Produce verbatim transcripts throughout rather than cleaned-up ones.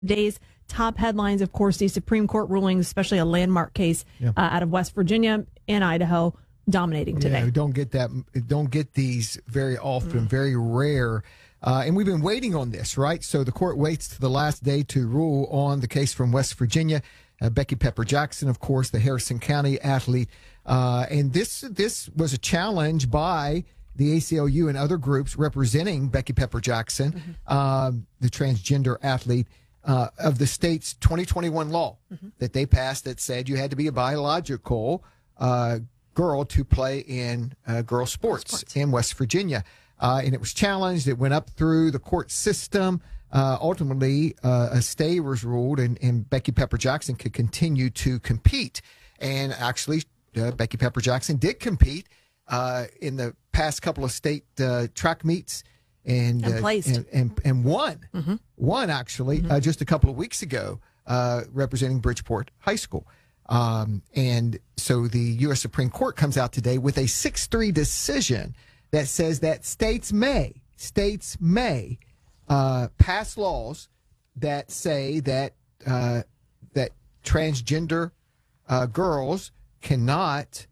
Today's top headlines, of course, these Supreme Court rulings, especially a landmark case yeah. uh, out of West Virginia and Idaho, dominating today. Yeah, we don't get that. Don't get these very often. Mm. Very rare. Uh, and we've been waiting on this, right? So the court waits to the last day to rule on the case from West Virginia. Uh, Becky Pepper Jackson, of course, the Harrison County athlete. Uh, and this this was a challenge by the A C L U and other groups representing Becky Pepper Jackson, mm-hmm. um, the transgender athlete, uh, of the state's twenty twenty-one law mm-hmm. that they passed that said you had to be a biological uh, girl to play in uh, girl sports, sports in West Virginia. Uh, and it was challenged. It went up through the court system. Uh, ultimately, uh, a stay was ruled, and, and Becky Pepper Jackson could continue to compete. And actually, uh, Becky Pepper Jackson did compete uh, in the past couple of state uh, track meets and and, uh, placed. and, and, and won. Mm-hmm. Won, actually, mm-hmm. uh, just a couple of weeks ago, uh, representing Bridgeport High School. Um, and so the U S Supreme Court comes out today with a six three decision that says that states may, states may uh, pass laws that say that uh, that transgender uh, girls cannot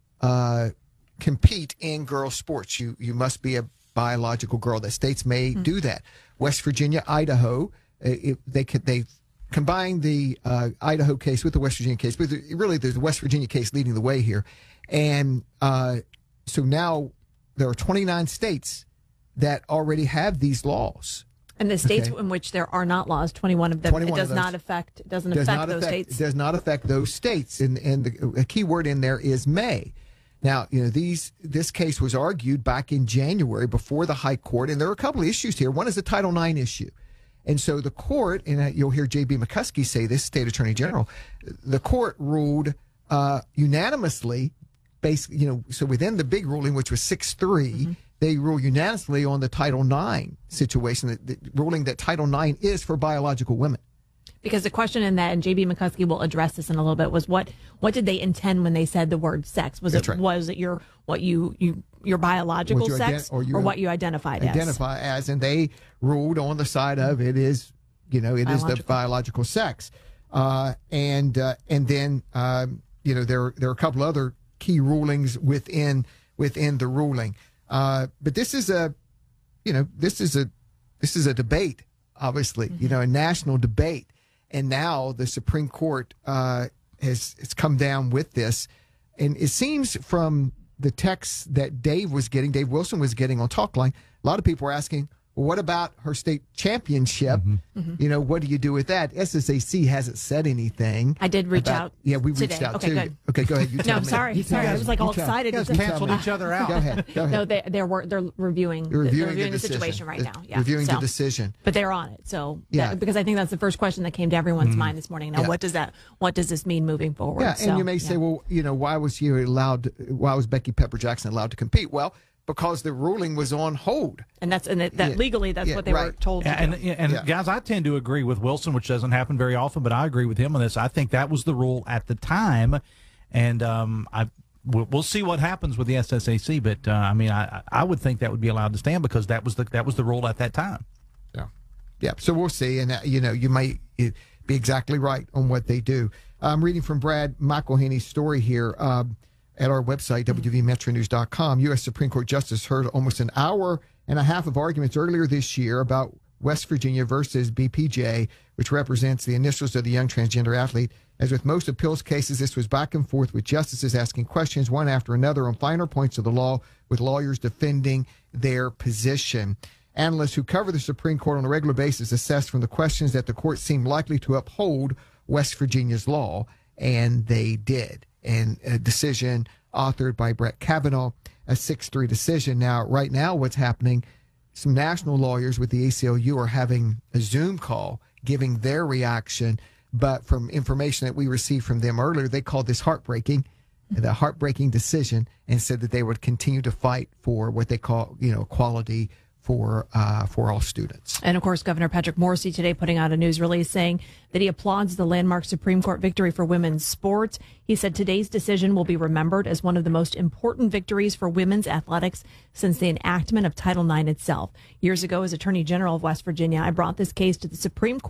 uh, compete in girl sports. You you must be a biological girl. That states may mm-hmm. do that. West Virginia, Idaho, it, they could they combined the uh, Idaho case with the West Virginia case, but really there's the West Virginia case leading the way here, and uh, so now there are twenty-nine states that already have these laws. And the states okay. in which there are not laws, twenty-one of them, twenty-one it does of not affect, it doesn't does affect not those affect, states. It does not affect those states. And, and the a key word in there is may. Now, you know, these this case was argued back in January before the High Court, and there are a couple of issues here. One is the Title nine issue. And so the court, and you'll hear J B McCuskey say this, State Attorney General, the court ruled uh, unanimously, basically, you know, so within the big ruling, which was six three, mm-hmm. they ruled unanimously on the Title nine situation, that, the ruling that Title nine is for biological women. Because the question in that, and J B McCuskey will address this in a little bit, was what what did they intend when they said the word sex? Was That's it right. was it your what you you your biological you sex, ident- or, you or what you identified identify as? Identify as, and they ruled on the side of it is, you know, it biological. is the biological sex, uh, and uh, and then um, you know there there are a couple other key rulings within within the ruling, uh, but this is a, you know, this is a this is a debate, obviously, mm-hmm. you know, a national debate. And now the Supreme Court uh, has, has come down with this. And it seems from the text that Dave was getting, Dave Wilson was getting on Talkline, a lot of people were asking, well, what about her state championship? Mm-hmm. Mm-hmm. You know, what do you do with that? S S A C hasn't said anything. I did reach about, out. Yeah, we today. reached out okay, too. Good. Okay, go ahead. You tell no, me. sorry. You Sorry. I was like all tell. excited. You to canceled each other out. Go ahead. Go ahead. No, they, they're they're reviewing, They're reviewing, they're reviewing the, the situation right They're now. Yeah, reviewing so. the decision. But they're on it. So yeah. that, because I think that's the first question that came to everyone's mm-hmm. mind this morning. Now, yeah. what does that? What does this mean moving forward? Yeah, and so, you may yeah. say, well, you know, why was she allowed? Why was Becky Pepper Jackson allowed to compete? Well, because the ruling was on hold, and that's and that, that yeah. legally that's yeah, what they right. were told. Yeah, to and do. and yeah. guys, I tend to agree with Wilson, which doesn't happen very often, but I agree with him on this. I think that was the rule at the time, and um, I we'll, we'll see what happens with the S S A C. But uh, I mean, I I would think that would be allowed to stand because that was the that was the rule at that time. Yeah, yeah. So we'll see, and uh, you know, you might be exactly right on what they do. I'm reading from Brad McElhaney's story here. Um, At our website, W V Metro News dot com, U S Supreme Court Justice heard almost an hour and a half of arguments earlier this year about West Virginia versus B P J, which represents the initials of the young transgender athlete. As with most appeals cases, this was back and forth with justices asking questions one after another on finer points of the law, with lawyers defending their position. Analysts who cover the Supreme Court on a regular basis assessed from the questions that the court seemed likely to uphold West Virginia's law, and they did. And a decision authored by Brett Kavanaugh, a six three decision. Now, right now, what's happening, some national lawyers with the A C L U are having a Zoom call, giving their reaction. But from information that we received from them earlier, they called this heartbreaking, the heartbreaking decision, and said that they would continue to fight for what they call, you know, equality for uh, for all students. And of course, Governor Patrick Morrisey today putting out a news release saying that he applauds the landmark Supreme Court victory for women's sports. He said today's decision will be remembered as one of the most important victories for women's athletics since the enactment of Title nine itself. Years ago, as Attorney General of West Virginia, I brought this case to the Supreme Court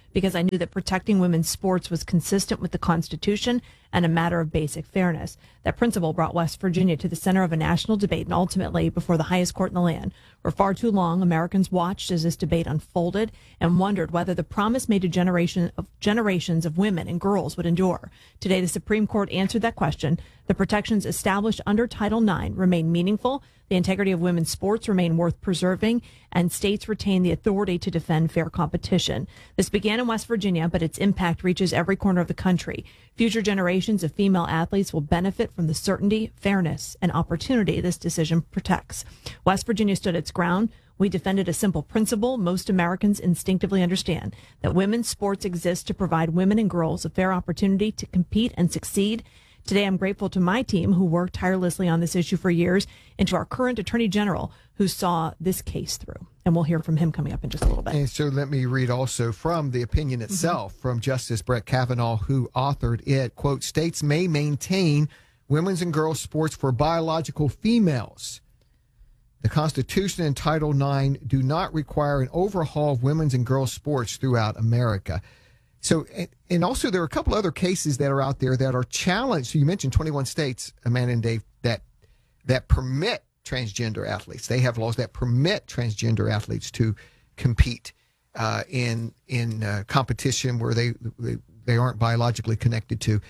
because I knew that protecting women's sports was consistent with the Constitution and a matter of basic fairness. That principle brought West Virginia to the center of a national debate and ultimately before the highest court in the land. For far too long, Americans watched as this debate unfolded and wondered whether the promise made to generation of generations of women and girls would endure. Today, the Supreme Court answered that question. The protections established under Title nine remain meaningful. The integrity of women's sports remain worth preserving, and states retain the authority to defend fair competition. This began in West Virginia, but its impact reaches every corner of the country. Future generations of female athletes will benefit from the certainty, fairness, and opportunity this decision protects. West Virginia stood its ground. We defended a simple principle most Americans instinctively understand, that women's sports exist to provide women and girls a fair opportunity to compete and succeed. Today, I'm grateful to my team who worked tirelessly on this issue for years, and to our current Attorney General who saw this case through. And we'll hear from him coming up in just a little bit. And so let me read also from the opinion itself, mm-hmm. from Justice Brett Kavanaugh, who authored it. Quote, states may maintain women's and girls' sports for biological females. The Constitution and Title nine do not require an overhaul of women's and girls' sports throughout America. So, and also there are a couple other cases that are out there that are challenged. So you mentioned twenty-one states, Amanda and Dave, that that permit transgender athletes. They have laws that permit transgender athletes to compete uh, in in uh, competition where they, they they aren't biologically connected to.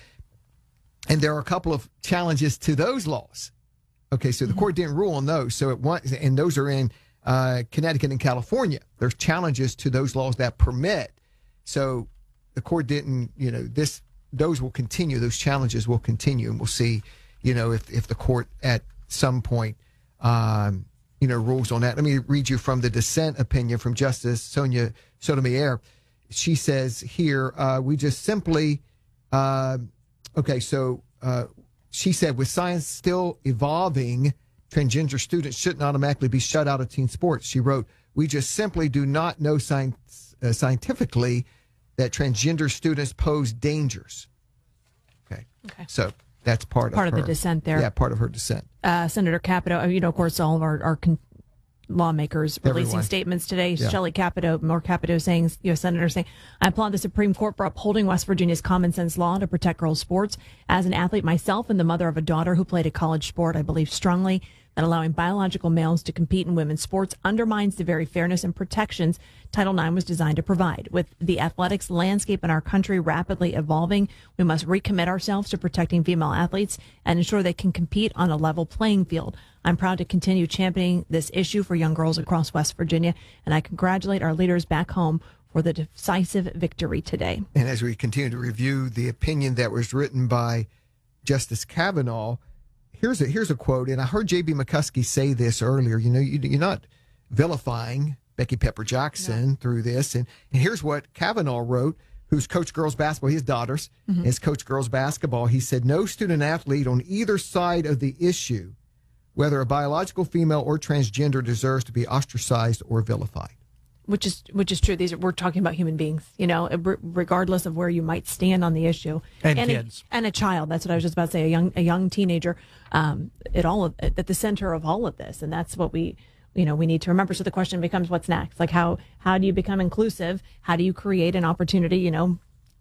And there are a couple of challenges to those laws. Okay, so the mm-hmm. court didn't rule on those. So it wants, and those are in uh, Connecticut and California. There's challenges to those laws that permit. So the court didn't, you know, this, those will continue, those challenges will continue, and we'll see, you know, if, if the court at some point, um, you know, rules on that. Let me read you from the dissent opinion from Justice Sonia Sotomayor. She says here, uh, we just simply, uh, okay, so uh, she said, with science still evolving, transgender students shouldn't automatically be shut out of team sports. She wrote, we just simply do not know science, uh, scientifically that transgender students pose dangers. Okay. Okay. So that's part, part of, of her, the dissent there. Yeah, part of her dissent. Uh, Senator Capito, you know, of course, all of our, our con- lawmakers releasing Everyone. statements today. Yeah. Shelley Capito, more Capito saying, U S Senator saying, I applaud the Supreme Court for upholding West Virginia's common sense law to protect girls' sports. As an athlete myself and the mother of a daughter who played a college sport, I believe strongly that allowing biological males to compete in women's sports undermines the very fairness and protections Title nine was designed to provide. With the athletics landscape in our country rapidly evolving, we must recommit ourselves to protecting female athletes and ensure they can compete on a level playing field. I'm proud to continue championing this issue for young girls across West Virginia, and I congratulate our leaders back home for the decisive victory today. And as we continue to review the opinion that was written by Justice Kavanaugh, here's a here's a quote, and I heard J B McCuskey say this earlier. You know, you, you're not vilifying Becky Pepper Jackson no. through this, and, and here's what Kavanaugh wrote, who's coached girls basketball. His daughters mm-hmm. has coached girls basketball. He said, no student athlete on either side of the issue, whether a biological female or transgender, deserves to be ostracized or vilified. Which is which is true. These are, we're talking about human beings, you know, regardless of where you might stand on the issue. And, and kids. A, and a child. That's what I was just about to say. A young a young teenager um, at all of, at the center of all of this, and that's what we you know we need to remember. So the question becomes, what's next? Like how how do you become inclusive? How do you create an opportunity? You know,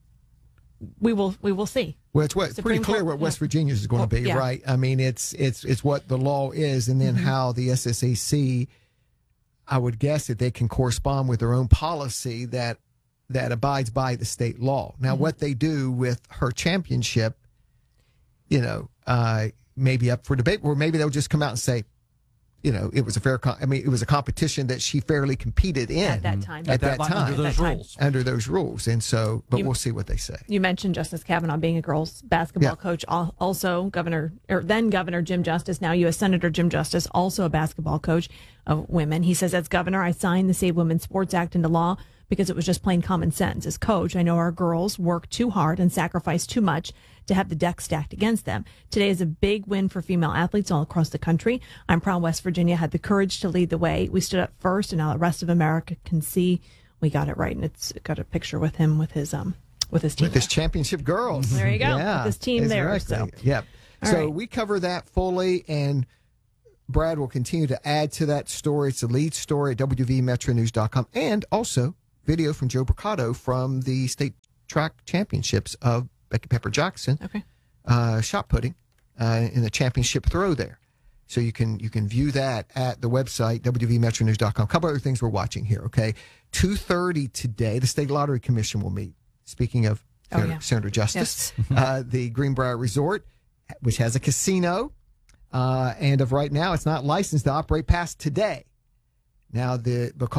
we will we will see. Well, it's what, pretty clear what West yeah. Virginia is going to be, well, yeah. right? I mean, it's it's it's what the law is, and then mm-hmm. how the S S A C, I would guess that they can correspond with their own policy that that abides by the state law. Now, mm-hmm. what they do with her championship, you know, uh, maybe up for debate, or maybe they'll just come out and say, you know, it was a fair. Com- I mean, it was a competition that she fairly competed in at that time. At, at that, that time, under those that rules. Time. Under those rules, and so, but you, we'll see what they say. You mentioned Justice Kavanaugh being a girls' basketball yeah. coach. Also, Governor or then Governor Jim Justice, now U S Senator Jim Justice, also a basketball coach of women. He says, as governor, I signed the Save Women's Sports Act into law because it was just plain common sense. As coach, I know our girls work too hard and sacrifice too much to have the deck stacked against them. Today is a big win for female athletes all across the country. I'm proud West Virginia had the courage to lead the way. We stood up first, and now the rest of America can see we got it right. And it's got a picture with him with his um with his team. With his championship girls. There you go. Yeah, with his team there. Exactly. So, yep. All so right. we cover that fully, and Brad will continue to add to that story. It's the lead story at W V Metro News dot com, and also video from Joe Bricado from the state track championships of Becky Pepper Jackson Okay. uh, shot putting uh, in the championship throw there. So you can you can view that at the website, W V Metro News dot com. A couple other things we're watching here, okay? two thirty today, the State Lottery Commission will meet. Speaking of Oh, Senator, yeah. Senator Justice, uh, the Greenbrier Resort, which has a casino, uh, and of right now, it's not licensed to operate past today. Now, the because